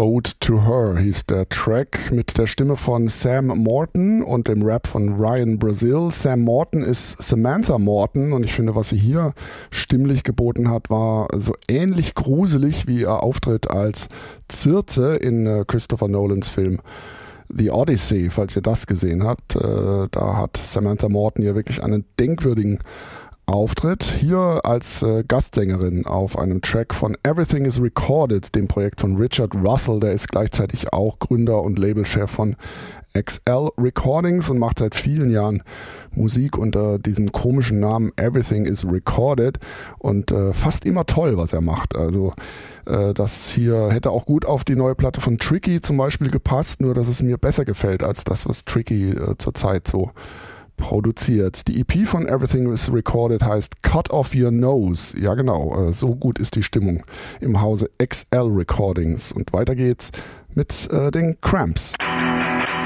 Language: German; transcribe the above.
Ode to Her hieß der Track mit der Stimme von Sam Morton und dem Rap von Ryan Brazil. Sam Morton ist Samantha Morton und ich finde, was sie hier stimmlich geboten hat, war so ähnlich gruselig wie ihr Auftritt als Circe in Christopher Nolans Film The Odyssey, falls ihr das gesehen habt. Da hat Samantha Morton ja wirklich einen denkwürdigen Auftritt. Hier als Gastsängerin auf einem Track von Everything is Recorded, dem Projekt von Richard Russell. Der ist gleichzeitig auch Gründer und Labelchef von XL Recordings und macht seit vielen Jahren Musik unter diesem komischen Namen Everything is Recorded und fast immer toll, was er macht. Also das hier hätte auch gut auf die neue Platte von Tricky zum Beispiel gepasst, nur dass es mir besser gefällt als das, was Tricky zurzeit so produziert. Die EP von Everything is Recorded heißt Cut Off Your Nose. Ja genau, so gut ist die Stimmung im Hause XL Recordings. Und weiter geht's mit den Cramps.